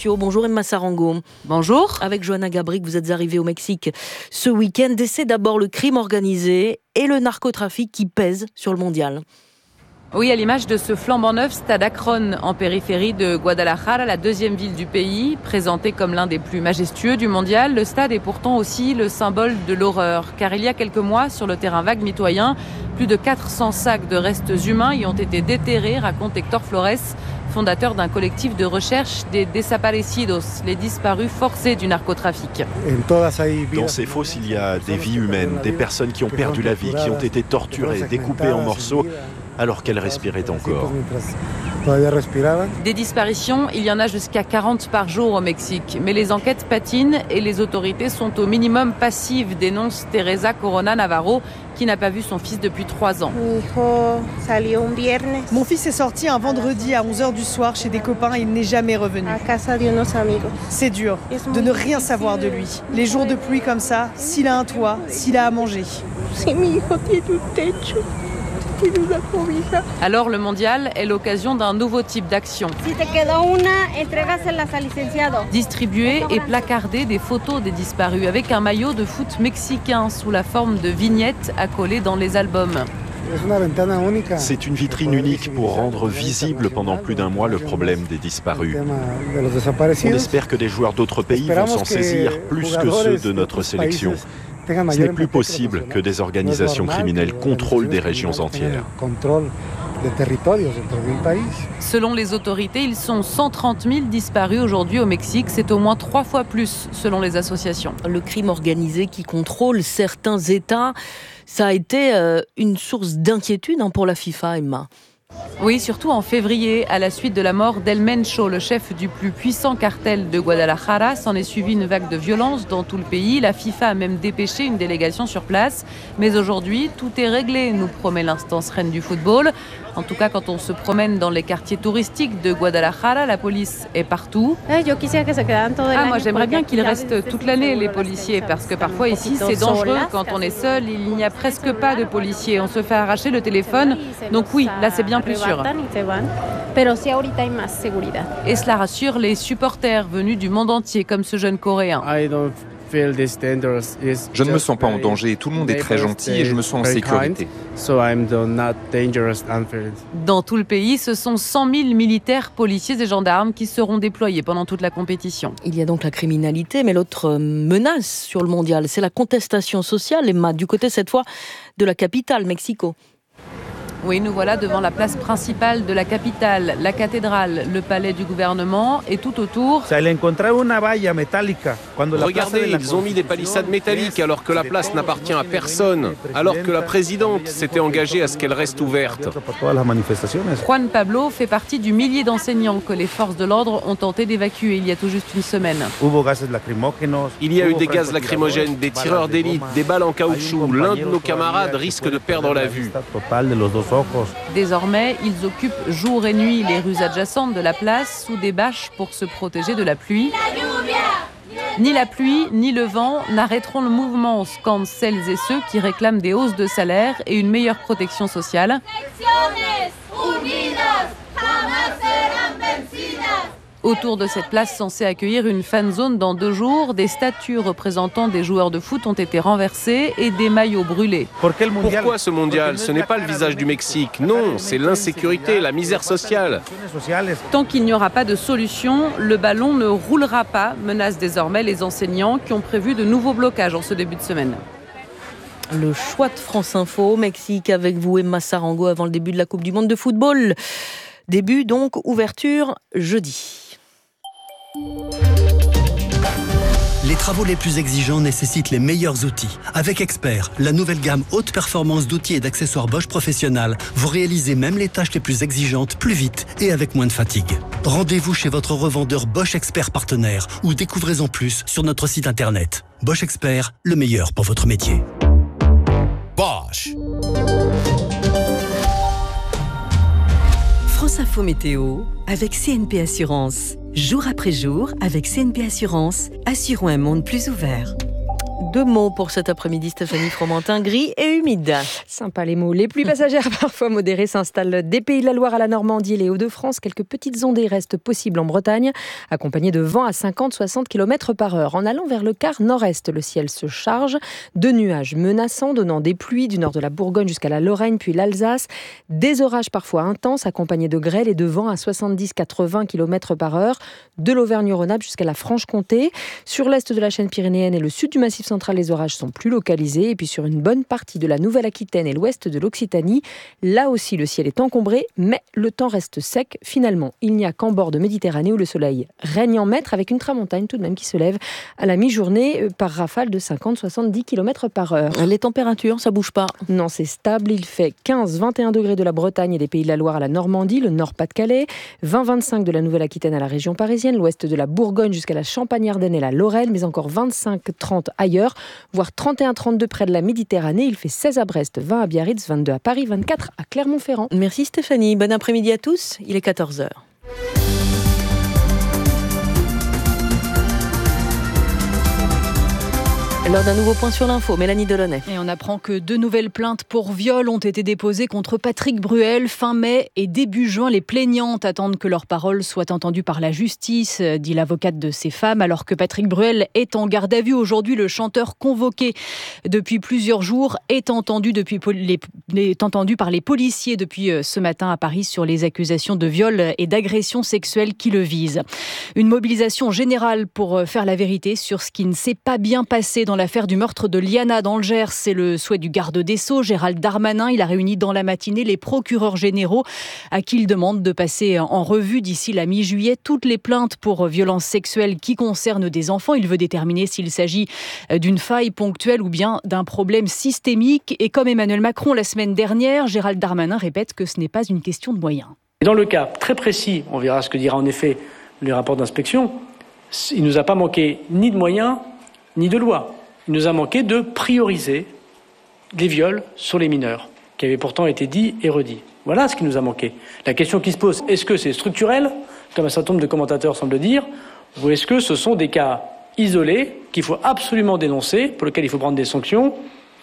sociaux. Bonjour Emma Sarango. Bonjour. Avec Johanna Gabric, vous êtes arrivée au Mexique ce week-end. Et c'est d'abord le crime organisé et le narcotrafic qui pèsent sur le mondial. Oui, à l'image de ce flambant neuf stade Akron en périphérie de Guadalajara, la deuxième ville du pays, présenté comme l'un des plus majestueux du mondial. Le stade est pourtant aussi le symbole de l'horreur, car il y a quelques mois, sur le terrain vague mitoyen, plus de 400 sacs de restes humains y ont été déterrés, raconte Héctor Flores, fondateur d'un collectif de recherche des desaparecidos, les disparus forcés du narcotrafic. Dans ces fosses, il y a des vies humaines, des personnes qui ont perdu la vie, qui ont été torturées, découpées en morceaux, alors qu'elles respiraient encore. Des disparitions, il y en a jusqu'à 40 par jour au Mexique. Mais les enquêtes patinent et les autorités sont au minimum passives, dénonce Teresa Corona Navarro, qui n'a pas vu son fils depuis 3 ans. Mon fils est sorti un vendredi à 11h du soir chez des copains et il n'est jamais revenu. C'est dur de ne rien savoir de lui. Les jours de pluie comme ça, s'il a un toit, s'il a à manger. Alors le mondial est l'occasion d'un nouveau type d'action. Distribuer et placarder des photos des disparus avec un maillot de foot mexicain sous la forme de vignettes accolées dans les albums. C'est une vitrine unique pour rendre visible pendant plus d'1 mois le problème des disparus. On espère que des joueurs d'autres pays vont s'en saisir plus que ceux de notre sélection. Ce n'est plus possible que des organisations criminelles contrôlent des régions entières. Selon les autorités, ils sont 130 000 disparus aujourd'hui au Mexique. C'est au moins 3 fois plus selon les associations. Le crime organisé qui contrôle certains États, ça a été une source d'inquiétude pour la FIFA, Emma. Oui, surtout en février, à la suite de la mort d'El Mencho, le chef du plus puissant cartel de Guadalajara. S'en est suivi une vague de violence dans tout le pays. La FIFA a même dépêché une délégation sur place. Mais aujourd'hui, tout est réglé, nous promet l'instance reine du football. En tout cas, quand on se promène dans les quartiers touristiques de Guadalajara, la police est partout. Moi j'aimerais bien qu'ils restent toute l'année, les policiers, parce que parfois ici c'est dangereux. Quand on est seul, il n'y a presque pas de policiers. On se fait arracher le téléphone. Donc oui, là c'est bien plus sûr. Et cela rassure les supporters venus du monde entier, comme ce jeune Coréen. Je ne me sens pas en danger, tout le monde est très gentil et je me sens en sécurité. Dans tout le pays, ce sont 100 000 militaires, policiers et gendarmes qui seront déployés pendant toute la compétition. Il y a donc la criminalité, mais l'autre menace sur le mondial, c'est la contestation sociale, Emma, du côté cette fois de la capitale, Mexico. Oui, nous voilà devant la place principale de la capitale, la cathédrale, le palais du gouvernement et tout autour. Regardez, ils ont mis des palissades métalliques alors que la place n'appartient à personne, alors que la présidente s'était engagée à ce qu'elle reste ouverte. Juan Pablo fait partie du millier d'enseignants que les forces de l'ordre ont tenté d'évacuer il y a tout juste une semaine. Il y a eu des gaz lacrymogènes, des tireurs d'élite, des balles en caoutchouc. L'un de nos camarades risque de perdre la vue. Désormais, ils occupent jour et nuit les rues adjacentes de la place sous des bâches pour se protéger de la pluie. Ni la pluie, ni le vent n'arrêteront le mouvement, scandent celles et ceux qui réclament des hausses de salaire et une meilleure protection sociale. Autour de cette place censée accueillir une fan zone dans 2 jours, des statues représentant des joueurs de foot ont été renversées et des maillots brûlés. Pourquoi ce mondial ? Ce n'est pas le visage du Mexique. Non, c'est l'insécurité, la misère sociale. Tant qu'il n'y aura pas de solution, le ballon ne roulera pas, menacent désormais les enseignants qui ont prévu de nouveaux blocages en ce début de semaine. Le choix de France Info au Mexique avec vous, Emma Sarango, avant le début de la Coupe du Monde de football. Début donc, ouverture jeudi. Les travaux les plus exigeants nécessitent les meilleurs outils. Avec Expert, la nouvelle gamme haute performance d'outils et d'accessoires Bosch Professionnel, vous réalisez même les tâches les plus exigeantes plus vite et avec moins de fatigue. Rendez-vous chez votre revendeur Bosch Expert partenaire ou découvrez-en plus sur notre site internet. Bosch Expert, le meilleur pour votre métier. Bosch. France Info Météo avec CNP Assurance. Jour après jour, avec CNP Assurance, assurons un monde plus ouvert. 2 mots pour cet après-midi, Stéphanie Fromentin, gris et humide. Sympa les mots. Les pluies passagères, parfois modérées, s'installent des Pays de la Loire à la Normandie et les Hauts-de-France. Quelques petites ondées restent possibles en Bretagne, accompagnées de vents à 50-60 km/h. En allant vers le quart nord-est, le ciel se charge de nuages menaçants, donnant des pluies du nord de la Bourgogne jusqu'à la Lorraine, puis l'Alsace. Des orages parfois intenses, accompagnés de grêle et de vents à 70-80 km/h, de l'Auvergne-Rhône-Alpes jusqu'à la Franche-Comté. Sur l'est de la chaîne pyrénéenne et le sud du Massif central, les orages sont plus localisés. Et puis sur une bonne partie de la Nouvelle-Aquitaine et l'ouest de l'Occitanie, là aussi le ciel est encombré, mais le temps reste sec. Finalement, il n'y a qu'en bord de Méditerranée où le soleil règne en maître, avec une tramontane tout de même qui se lève à la mi-journée par rafale de 50-70 km/h. Les températures, ça bouge pas? Non, c'est stable. Il fait 15-21 degrés de la Bretagne et des Pays de la Loire à la Normandie, le Nord-Pas-de-Calais, 20-25 de la Nouvelle-Aquitaine à la région parisienne, l'ouest de la Bourgogne jusqu'à la Champagne-Ardenne et la Lorraine, mais encore 25-30 ailleurs, voire 31-32 près de la Méditerranée. Il fait 16 à Brest, 20 à Biarritz, 22 à Paris, 24 à Clermont-Ferrand. Merci Stéphanie, bon après-midi à tous, il est 14h. Lors d'un nouveau point sur l'info, Mélanie Delaunay. Et on apprend que 2 nouvelles plaintes pour viol ont été déposées contre Patrick Bruel. Fin mai et début juin, les plaignantes attendent que leurs paroles soient entendues par la justice, dit l'avocate de ces femmes, alors que Patrick Bruel est en garde à vue. Aujourd'hui, le chanteur convoqué depuis plusieurs jours est entendu par les policiers depuis ce matin à Paris sur les accusations de viol et d'agression sexuelle qui le visent. Une mobilisation générale pour faire la vérité sur ce qui ne s'est pas bien passé dans l'affaire du meurtre de Liana dans le Gers. C'est le souhait du garde des Sceaux, Gérald Darmanin. Il a réuni dans la matinée les procureurs généraux à qui il demande de passer en revue d'ici la mi-juillet toutes les plaintes pour violences sexuelles qui concernent des enfants. Il veut déterminer s'il s'agit d'une faille ponctuelle ou bien d'un problème systémique. Et comme Emmanuel Macron la semaine dernière, Gérald Darmanin répète que ce n'est pas une question de moyens. Dans le cas très précis, on verra ce que dira en effet le rapport d'inspection, il ne nous a pas manqué ni de moyens ni de loi. Il nous a manqué de prioriser les viols sur les mineurs, qui avait pourtant été dit et redit. Voilà ce qui nous a manqué. La question qui se pose, est-ce que c'est structurel, comme un certain nombre de commentateurs semblent dire, ou est-ce que ce sont des cas isolés qu'il faut absolument dénoncer, pour lesquels il faut prendre des sanctions,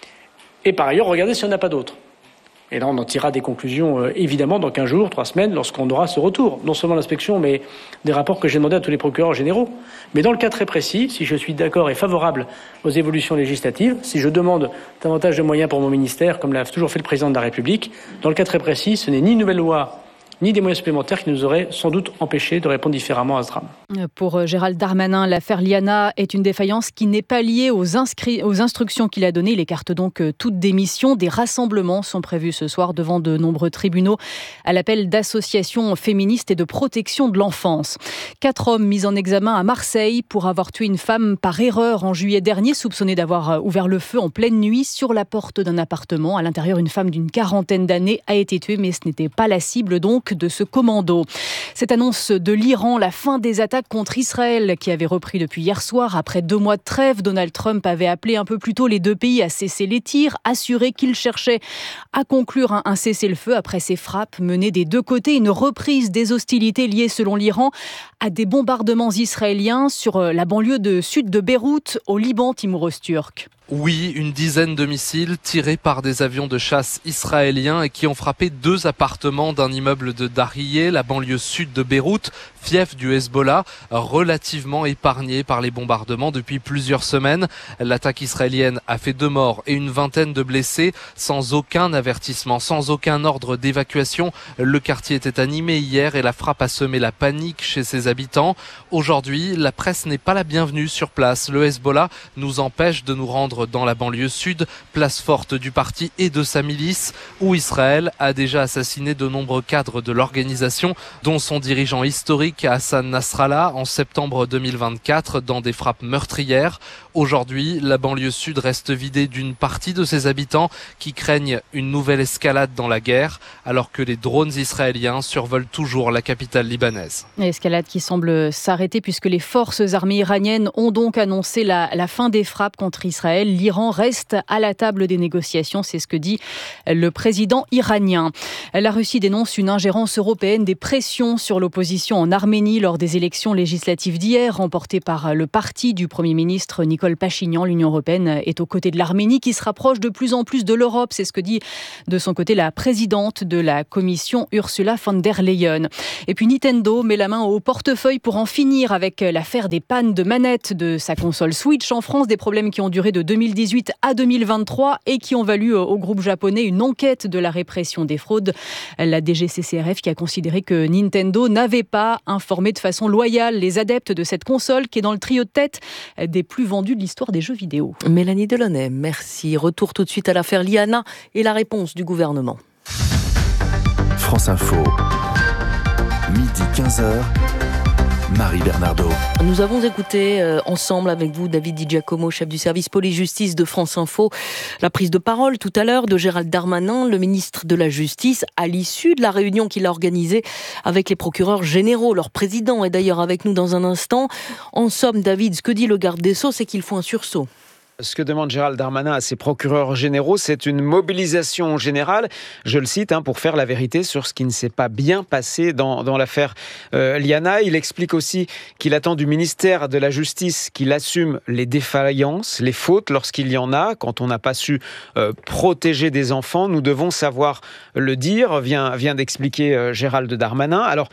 et par ailleurs regarder s'il n'y en a pas d'autres. Et là, on en tirera des conclusions, évidemment, dans 15 jours, 3 semaines, lorsqu'on aura ce retour. Non seulement l'inspection, mais des rapports que j'ai demandés à tous les procureurs généraux. Mais dans le cas très précis, si je suis d'accord et favorable aux évolutions législatives, si je demande davantage de moyens pour mon ministère, comme l'a toujours fait le président de la République, dans le cas très précis, ce n'est ni une nouvelle loi, ni des moyens supplémentaires qui nous auraient sans doute empêché de répondre différemment à ce drame. Pour Gérald Darmanin, l'affaire Liana est une défaillance qui n'est pas liée aux instructions qu'il a données. Il écarte donc toute démission. Des rassemblements sont prévus ce soir devant de nombreux tribunaux à l'appel d'associations féministes et de protection de l'enfance. 4 hommes mis en examen à Marseille pour avoir tué une femme par erreur en juillet dernier, soupçonnée d'avoir ouvert le feu en pleine nuit sur la porte d'un appartement. À l'intérieur, une femme d'une 40aine d'années a été tuée, mais ce n'était pas la cible donc de ce commando. Cette annonce de l'Iran, la fin des attaques contre Israël qui avait repris depuis hier soir. Après 2 mois de trêve, Donald Trump avait appelé un peu plus tôt les 2 pays à cesser les tirs, assuré qu'il cherchait à conclure un cessez-le-feu après ces frappes menées des 2 côtés. Une reprise des hostilités liées, selon l'Iran, à des bombardements israéliens sur la banlieue sud de Beyrouth, au Liban, Timur Öztürk. Oui, une dizaine de missiles tirés par des avions de chasse israéliens et qui ont frappé 2 appartements d'un immeuble de Dariyeh, la banlieue sud de Beyrouth, fief du Hezbollah, relativement épargné par les bombardements depuis plusieurs semaines. L'attaque israélienne a fait 2 morts et une vingtaine de blessés, sans aucun avertissement, sans aucun ordre d'évacuation. Le quartier était animé hier et la frappe a semé la panique chez ses habitants. Aujourd'hui, la presse n'est pas la bienvenue sur place. Le Hezbollah nous empêche de nous rendre dans la banlieue sud, place forte du parti et de sa milice, où Israël a déjà assassiné de nombreux cadres de l'organisation, dont son dirigeant historique Hassan Nasrallah en septembre 2024 dans des frappes meurtrières. Aujourd'hui, la banlieue sud reste vidée d'une partie de ses habitants qui craignent une nouvelle escalade dans la guerre, alors que les drones israéliens survolent toujours la capitale libanaise. Escalade qui semble s'arrêter puisque les forces armées iraniennes ont donc annoncé la fin des frappes contre Israël. Israël, l'Iran reste à la table des négociations. C'est ce que dit le président iranien. La Russie dénonce une ingérence européenne, des pressions sur l'opposition en Arménie lors des élections législatives d'hier, remportées par le parti du Premier ministre Nicole Pachinian. L'Union européenne est aux côtés de l'Arménie qui se rapproche de plus en plus de l'Europe. C'est ce que dit de son côté la présidente de la Commission, Ursula von der Leyen. Et puis Nintendo met la main au portefeuille pour en finir avec l'affaire des pannes de manette de sa console Switch en France, des problèmes qui ont duré de 2018 à 2023 et qui ont valu au groupe japonais une enquête de la répression des fraudes. La DGCCRF qui a considéré que Nintendo n'avait pas informé de façon loyale les adeptes de cette console qui est dans le trio de tête des plus vendus de l'histoire des jeux vidéo. Mélanie Delaunay, merci. Retour tout de suite à l'affaire Liana et la réponse du gouvernement. France Info, midi 15h. Marie Bernardo. Nous avons écouté ensemble avec vous David Di Giacomo, chef du service police-justice de France Info, la prise de parole tout à l'heure de Gérald Darmanin, le ministre de la Justice, à l'issue de la réunion qu'il a organisée avec les procureurs généraux. Leur président est d'ailleurs avec nous dans un instant. En somme, David, ce que dit le garde des Sceaux, c'est qu'il faut un sursaut. Ce que demande Gérald Darmanin à ses procureurs généraux, c'est une mobilisation générale, je le cite, pour faire la vérité sur ce qui ne s'est pas bien passé dans l'affaire Liana. Il explique aussi qu'il attend du ministère de la Justice qu'il assume les défaillances, les fautes lorsqu'il y en a. Quand on n'a pas su protéger des enfants, nous devons savoir le dire, vient d'expliquer Gérald Darmanin. Alors,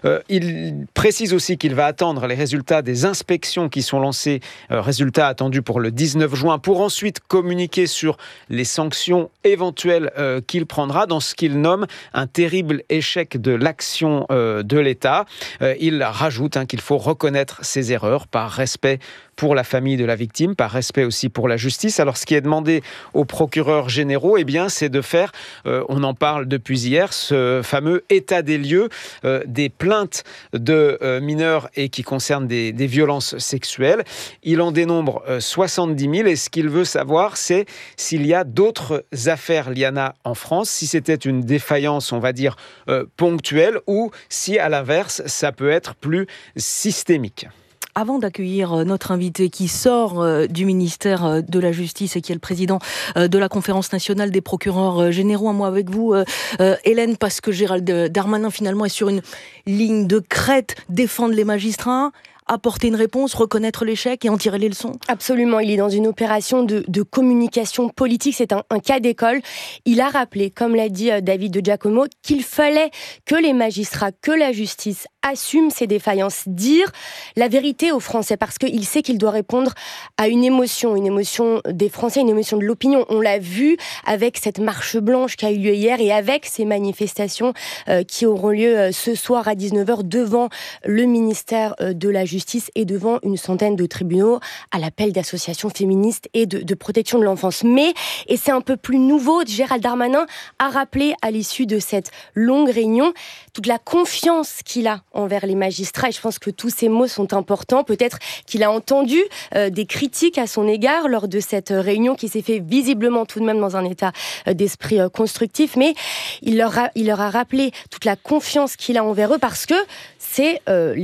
il précise aussi qu'il va attendre les résultats des inspections qui sont lancées, résultats attendus pour le 19 juin, pour ensuite communiquer sur les sanctions éventuelles qu'il prendra dans ce qu'il nomme un terrible échec de l'action de l'État. Il rajoute qu'il faut reconnaître ses erreurs par respect pour la famille de la victime, par respect aussi pour la justice. Alors, ce qui est demandé aux procureurs généraux, c'est de faire, on en parle depuis hier, ce fameux état des lieux des plaintes de mineurs et qui concernent des violences sexuelles. Il en dénombre 70 000 et ce qu'il veut savoir, c'est s'il y a d'autres affaires Liana en France, si c'était une défaillance, on va dire, ponctuelle ou si, à l'inverse, ça peut être plus systémique. Avant d'accueillir notre invité qui sort du ministère de la Justice et qui est le président de la Conférence nationale des procureurs généraux, un mot avec vous, Hélène, parce que Gérald Darmanin finalement est sur une ligne de crête, défendre les magistrats, apporter une réponse, reconnaître l'échec et en tirer les leçons? Absolument, il est dans une opération de communication politique, c'est un cas d'école. Il a rappelé, comme l'a dit David Di Giacomo, qu'il fallait que les magistrats, que la justice assument ses défaillances, dire la vérité aux Français, parce qu'il sait qu'il doit répondre à une émotion des Français, une émotion de l'opinion. On l'a vu avec cette marche blanche qui a eu lieu hier et avec ces manifestations qui auront lieu ce soir à 19h devant le ministère de la Justice et devant une centaine de tribunaux à l'appel d'associations féministes et de protection de l'enfance. Mais, et c'est un peu plus nouveau, Gérald Darmanin a rappelé à l'issue de cette longue réunion toute la confiance qu'il a envers les magistrats. Et je pense que tous ces mots sont importants. Peut-être qu'il a entendu des critiques à son égard lors de cette réunion qui s'est fait visiblement tout de même dans un état d'esprit constructif. Mais il leur a rappelé toute la confiance qu'il a envers eux parce que c'est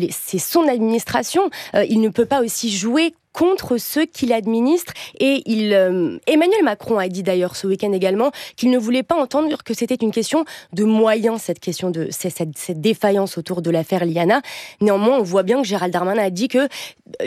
son administration. Il ne peut pas aussi jouer contre ceux qui l'administrent. Et Emmanuel Macron a dit d'ailleurs ce week-end également qu'il ne voulait pas entendre que c'était une question de moyens, cette question de cette défaillance autour de l'affaire Liana. Néanmoins, on voit bien que Gérald Darmanin a dit que,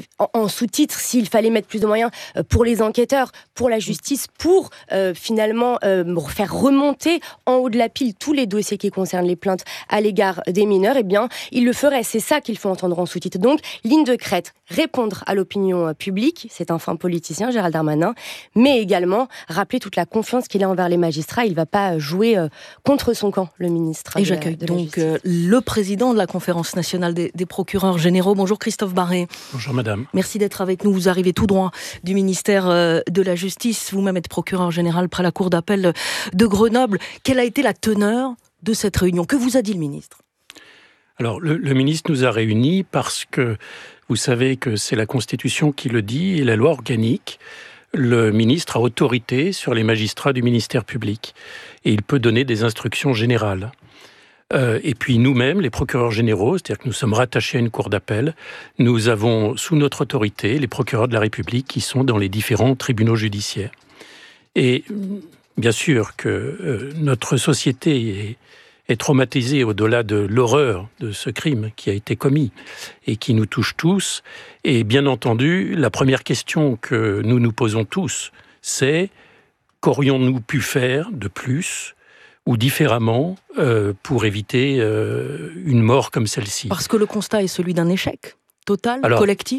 en sous-titre, s'il fallait mettre plus de moyens pour les enquêteurs, pour la justice, pour finalement faire remonter en haut de la pile tous les dossiers qui concernent les plaintes à l'égard des mineurs, eh bien, il le ferait. C'est ça qu'il faut entendre en sous-titre. Donc, ligne de crête, répondre à l'opinion public, c'est un fin politicien, Gérald Darmanin, mais également rappeler toute la confiance qu'il a envers les magistrats. Il ne va pas jouer contre son camp, le ministre. Et j'accueille donc le président de la Conférence nationale des procureurs généraux. Bonjour Christophe Barré. Bonjour madame. Merci d'être avec nous. Vous arrivez tout droit du ministère de la Justice. Vous-même êtes procureur général près la Cour d'appel de Grenoble. Quelle a été la teneur de cette réunion? Que vous a dit le ministre? Alors, le ministre nous a réunis parce que vous savez que c'est la Constitution qui le dit et la loi organique. Le ministre a autorité sur les magistrats du ministère public et il peut donner des instructions générales. Et puis nous-mêmes, les procureurs généraux, c'est-à-dire que nous sommes rattachés à une cour d'appel, nous avons sous notre autorité les procureurs de la République qui sont dans les différents tribunaux judiciaires. Et bien sûr que notre société est traumatisée au-delà de l'horreur de ce crime qui a été commis et qui nous touche tous. Et bien entendu, la première question que nous nous posons tous, c'est qu'aurions-nous pu faire de plus ou différemment pour éviter une mort comme celle-ci ? Parce que le constat est celui d'un échec total, collectif ?